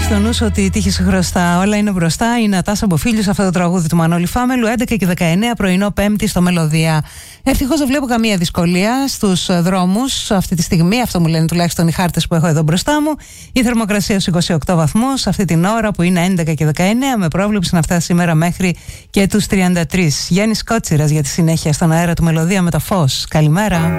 στο νου ότι τύχη σου χρωστά, όλα είναι μπροστά. Είναι Ατάσα Μποφίλιους, αυτό το τραγούδι του Μανώλη Φάμελου, 11 και 19 πρωινό Πέμπτη στο Μελωδία. Ευτυχώς δεν βλέπω καμία δυσκολία στους δρόμους αυτή τη στιγμή, αυτό μου λένε τουλάχιστον οι χάρτες που έχω εδώ μπροστά μου. Η θερμοκρασία στους 28 βαθμούς, αυτή την ώρα που είναι 11 και 19, με πρόβλεψη να φτάσει σήμερα μέχρι και τους 33. Γιάννης Κότσιρας για τη συνέχεια στον αέρα του Μελωδία με το φως. Καλημέρα.